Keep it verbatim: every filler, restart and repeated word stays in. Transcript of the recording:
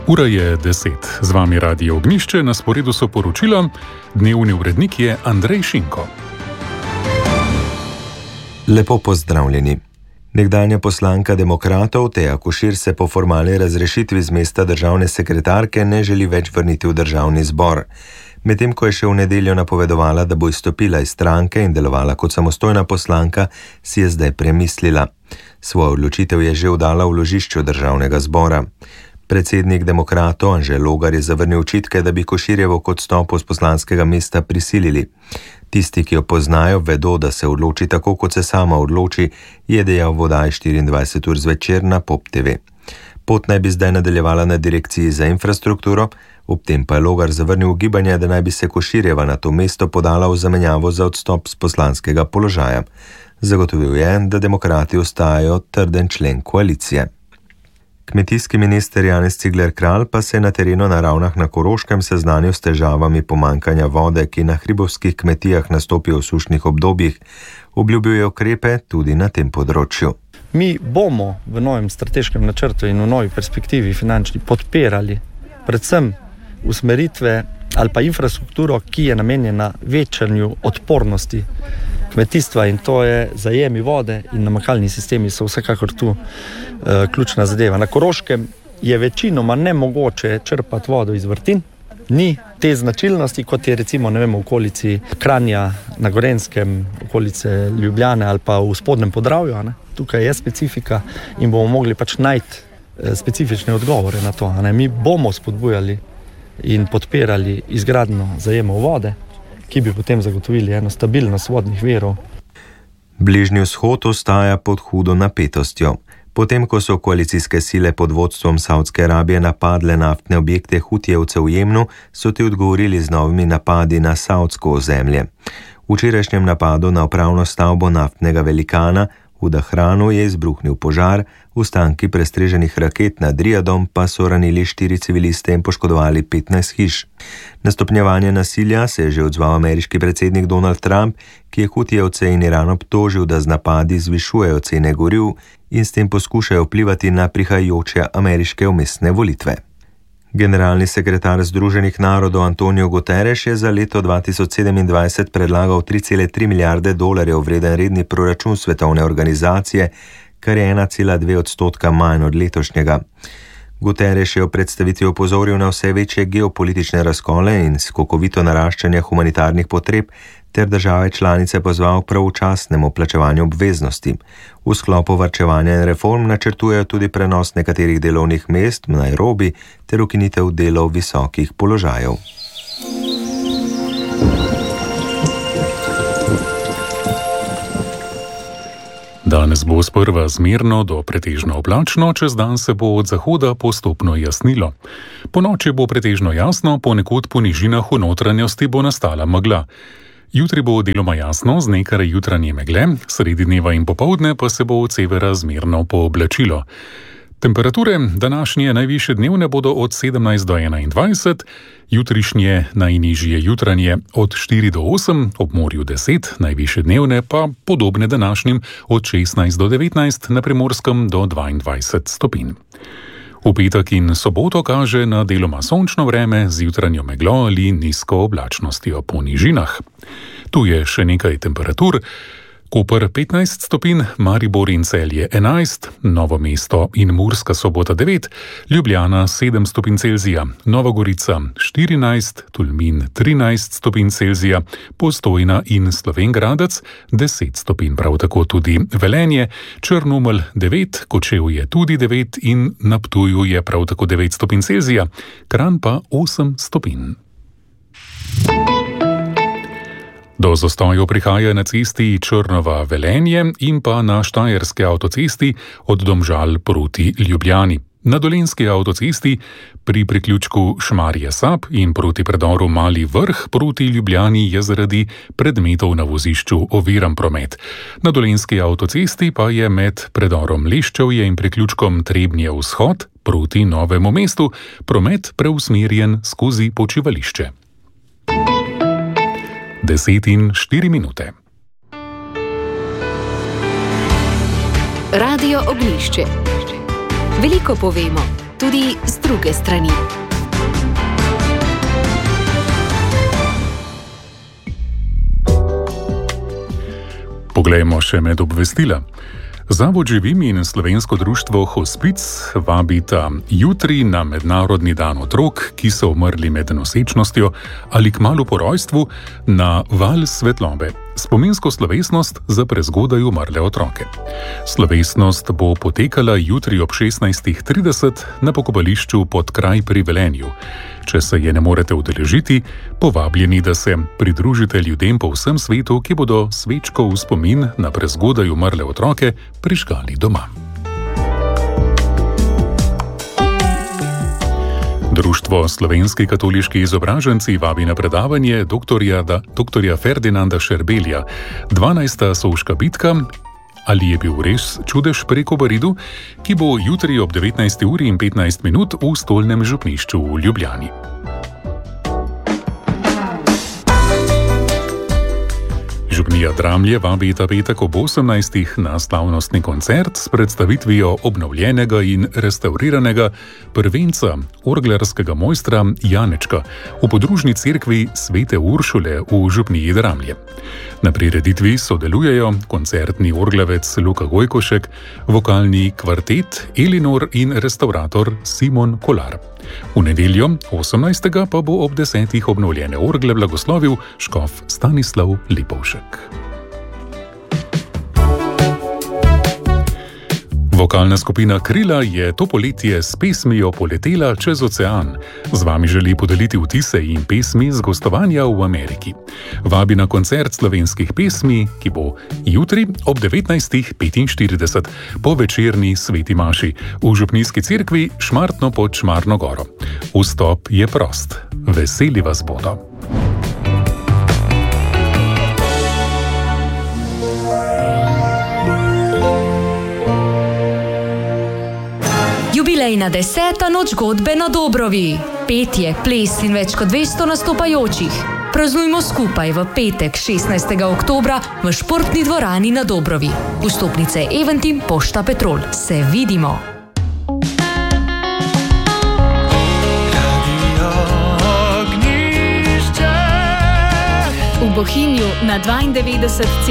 Ura je deset. Z vami Radio Ognjišče, na sporedu so poročila. Dnevni urednik je Andrej Šinko. Lepo pozdravljeni. Nekdanja poslanka demokratov Teja Košir se po formalni razrešitvi z mesta državne sekretarke ne želi več vrniti v državni zbor. Medtem ko je še v nedeljo napovedovala, da bo izstopila iz stranke in delovala kot samostojna poslanka, si je zdaj premislila. Svojo odločitev je že vdala v ložišču državnega zbora. Predsednik demokratov Anže Logar je zavrnil očitke, da bi Koširjevo k odstopu z poslanskega mesta prisilili. Tisti, ki jo poznajo, vedo, da se odloči tako, kot se sama odloči, je dejal v oddaji štiriindvajset ur zvečer na Pop T V. Pot naj bi zdaj nadaljevala na direkciji za infrastrukturo, ob tem pa je Logar zavrnil ugibanje, da naj bi se Koširjeva na to mesto podala v zamenjavo za odstop z poslanskega položaja. Zagotovil je, da demokrati ostajajo trden člen koalicije. Kmetijski minister Janez Cigler Kralj pa se je na terenu na Ravnah na Koroškem seznanil s težavami pomanjkanja vode, ki na hribovskih kmetijah nastopijo v sušnih obdobjih. Obljubil je ukrepe tudi na tem področju. Mi bomo v novem strateškem načrtu in v novi perspektivi finančni podpirali predvsem usmeritve ali pa infrastrukturo, ki je namenjena večanju odpornosti kmetijstva, in to je zajemi vode in namakalni sistemi so vsekakor tu e, ključna zadeva. Na Koroškem je večinoma nemogoče črpati vodo iz vrtin, ni te značilnosti, kot je recimo ne vem, v okolici Kranja, na Gorenjskem, okolice Ljubljane ali pa v Spodnjem Podravju. Ne? Tukaj je specifika in bomo mogli pač najti e, specifične odgovore na to. Ne? Mi bomo spodbujali in podpirali izgradnjo zajemov vode, ki bi potem zagotovili eno stabilnost vodnih virov. Bližnji vzhod ostaja pod hudo napetostjo. Potem, ko so koalicijske sile pod vodstvom Saudske Arabije napadle naftne objekte Hutijevcev v Jemnu, so ti odgovorili z novimi napadi na saudsko ozemlje. V včerajšnjem napadu na upravno stavbo naftnega velikana v Dahranu je izbruhnil požar, ostanki prestreženih raket nad Rijadom pa so ranili štiri civiliste in poškodovali petnajst hiš. Na stopnjevanje nasilja se je že odzval ameriški predsednik Donald Trump, ki je Hutijevce in Iran obtožil, da z napadi zvišujejo cene goriv in s tem poskušajo vplivati na prihajajoče ameriške vmesne volitve. Generalni sekretar Združenih narodov Antonio Guterres je za leto dva tisoč sedemindvajset predlagal tri cele tri milijarde dolarjev vreden redni proračun svetovne organizacije, kar je ena cela dve odstotka manj od letošnjega. Guterres je v predstavitvi opozoril na vse večje geopolitične razkole in skokovito naraščanje humanitarnih potreb ter države članice pozval k pravočasnemu plačevanju obveznosti. V sklopu varčevanja in reform načrtujejo tudi prenos nekaterih delovnih mest v Nairobi ter ukinitev delov visokih položajev. Danes bo sprva zmerno do pretežno oblačno, čez dan se bo od zahoda postopno jasnilo. Ponoči bo pretežno jasno, ponekod po nižinah v notranjosti bo nastala megla. Jutri bo deloma jasno z nekaj jutranje megle, sredi dneva in popoldne pa se bo od severa zmerno pooblačilo. Temperature današnje najvišje dnevne bodo od sedemnajst do enaindvajset, jutrišnje najnižje jutranje od štiri do osem, ob morju deset, najvišje dnevne pa podobne današnjim od šestnajst do devetnajst, na Primorskem do dvaindvajset stopinj. V petek in soboto kaže na deloma sončno vreme z jutranjo meglo ali nizko oblačnostjo po nižinah. Tu je še nekaj temperatur. Koper petnajst stopinj, Maribor in Celje enajst, Novo mesto in Murska Sobota devet, Ljubljana sedem stopinj Celzija, Nova Gorica štirinajst, Tolmin trinajst stopinj Celzija, Postojna in Slovenj Gradec deset stopinj, prav tako tudi Velenje, Črnomelj devet, Kočevje tudi devet in na Ptuju je prav tako devet stopinj Celzija, Kranj pa osem stopinj. Do zastojev prihaja na cesti Črnova-Velenje in pa na štajerski avtocesti od Domžal proti Ljubljani. Na dolenjski avtocesti pri priključku Šmarje-Sap in proti predoru Mali Vrh proti Ljubljani je zaradi predmetov na vozišču oviran promet. Na dolenjski avtocesti pa je med predorom Leščevje in priključkom Trebnje vzhod proti Novemu mestu promet preusmerjen skozi počivališče. Deset in štiri minute. Radio Ognjišče. Veliko povemo, tudi z druge strani. Poglejmo še med obvestila. Zavod Živim in Slovensko društvo Hospic vabita jutri na Mednarodni dan otrok, ki so umrli med nosečnostjo ali kmalu po rojstvu, na val svetlobe, spominsko slovesnost za prezgodaj umrle otroke. Slovesnost bo potekala jutri ob šestnajstih trideset na pokopališču Podkraj pri Velenju. Če se je ne morete udeležiti, povabljeni, da se pridružite ljudem po vsem svetu, ki bodo svečko v spomin na prezgodaj umrle otroke prižgali doma. Društvo Slovenski katoliški izobraženci vabi na predavanje doktorja, da, doktorja Ferdinanda Šerbelja, dvanajsta Sovška bitka, ali je bil res čudež pri Kobaridu, ki bo jutri ob devetnajsti uri in petnajst minut v Stolnem župnišču v Ljubljani. Župnija Dramlje vabi ta petek ob osemnajstih na slavnostni koncert s predstavitvijo obnovljenega in restauriranega prvenca orglarskega mojstra Janečka v podružni cerkvi Svete Uršule v Župniji Dramlje. Na prireditvi sodelujejo koncertni orglavec Luka Gojkošek, vokalni kvartet Elinor in restaurator Simon Kolar. V nedeljo osemnajstega pa bo ob desetih obnovljene orgle blagoslovil škof Stanislav Lipovšek. Vokalna skupina Krila je to poletje s pesmijo poletela čez ocean. Z vami želi podeliti vtise in pesmi z gostovanja v Ameriki. Vabi na koncert slovenskih pesmi, ki bo jutri ob devetnajstih petinštirideset po večerni sveti maši v župnijski cerkvi Šmartno pod Šmarno goro. Vstop je prost. Veseli vas bodo. Jubilejna deseta noč godbe na Dobrovi. Petje, ples in več kot dvesto nastopajočih. Praznujmo skupaj v petek šestnajstega oktobra v športni dvorani na Dobrovi. Vstopnice Eventim, Pošta Petrol. Se vidimo! V Bohinju na dvaindevetdeset